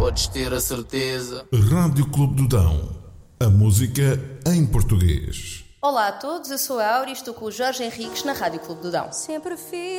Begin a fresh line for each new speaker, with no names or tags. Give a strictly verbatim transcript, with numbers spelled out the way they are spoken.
podes ter a certeza.
Rádio Clube do Dão. A música em português.
Olá a todos, eu sou a Áurea e estou com o Jorge Henriques na Rádio Clube do Dão.
Sempre fiz